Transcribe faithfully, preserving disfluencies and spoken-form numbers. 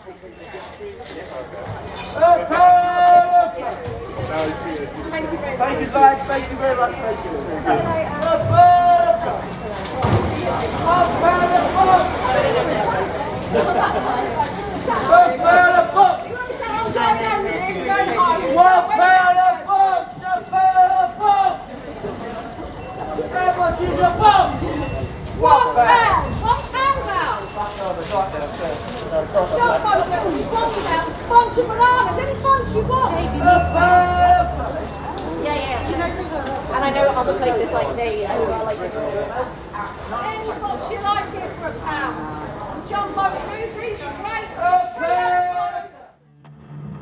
Thank you, guys. Thank you very much. Thank you. One pound. One pound out. Bunch of bananas. Any bunch you want. Yeah, yeah. And I know other places like they, like.